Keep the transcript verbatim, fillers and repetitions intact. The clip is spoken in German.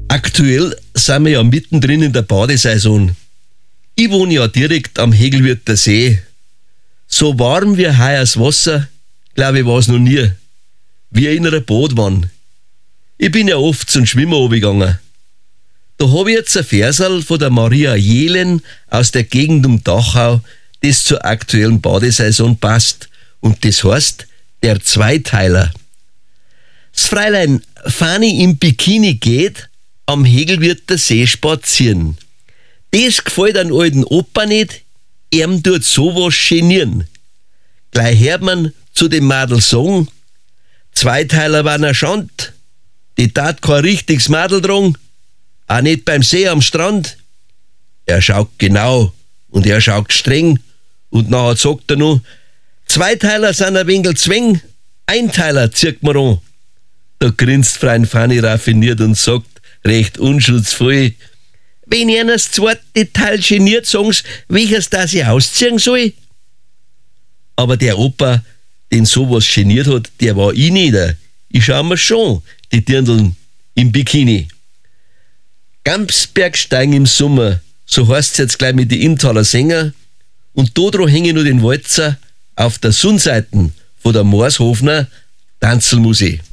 Aktuell sind wir ja mittendrin in der Badesaison. Ich wohne ja direkt am Hegelwürther See. So warm wie heuer das Wasser, glaube ich, war es noch nie. Wie in einer Badwanne. Ich bin ja oft zum Schwimmen runtergegangen. Da habe ich jetzt ein Versal von der Maria Jelen aus der Gegend um Dachau, das zur aktuellen Badesaison passt. Und das heißt, der Zweiteiler. Das Fräulein Fanny im Bikini geht am Hegelwürther See spazieren. Das gefällt einem alten Opa nicht, ihm tut sowas genieren. Gleich hört man zu dem Madel sagen, Zweiteiler waren ein Schand, die tat kein richtiges Madel dran, auch nicht beim See am Strand. Er schaut genau und er schaut streng und nachher sagt er noch, Zweiteiler sind ein wenig zwäng, Einteiler zieht man an. Da grinst Fräulein Fanny raffiniert und sagt, recht unschuldsvoll, wenn ihr das zweite Teil geniert sagen's, welches das ich ausziehen soll. Aber der Opa, den sowas geniert hat, der war ich nicht. Ich schau mir schon die Dirndln im Bikini. Gamsbergsteigen im Sommer, so heißt's jetzt gleich mit die Inntaler Sänger. Und da dran hänge ich nur den Walzer auf der Sonnseiten von der Morshofner Tanzelmusik.